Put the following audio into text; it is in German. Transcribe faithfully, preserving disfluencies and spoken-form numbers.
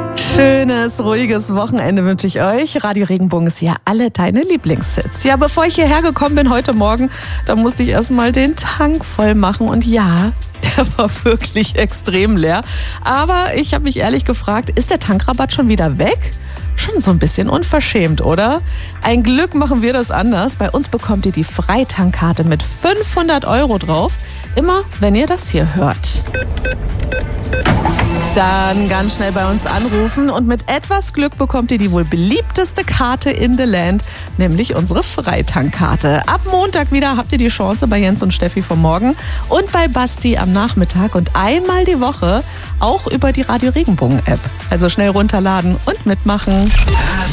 Schönes, ruhiges Wochenende wünsche ich euch. Radio Regenbogen ist hier alle deine Lieblingshits. Ja, bevor ich hierher gekommen bin heute Morgen, da musste ich erstmal den Tank voll machen. Und ja, der war wirklich extrem leer. Aber ich habe mich ehrlich gefragt, ist der Tankrabatt schon wieder weg? Schon so ein bisschen unverschämt, oder? Ein Glück machen wir das anders. Bei uns bekommt ihr die Freitankarte mit fünfhundert Euro drauf. Immer, wenn ihr das hier hört. Dann ganz schnell bei uns anrufen und mit etwas Glück bekommt ihr die wohl beliebteste Karte in the Land, nämlich unsere Freitankkarte. Ab Montag wieder habt ihr die Chance bei Jens und Steffi vom Morgen und bei Basti am Nachmittag und einmal die Woche auch über die Radio Regenbogen App. Also schnell runterladen und mitmachen.